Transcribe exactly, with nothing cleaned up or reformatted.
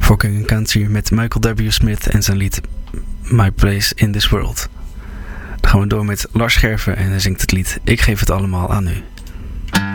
voor King and Country met Michael W. Smith en zijn lied My Place in This World. Dan gaan we door met Lars Scherven en hij zingt het lied Ik geef het allemaal aan u.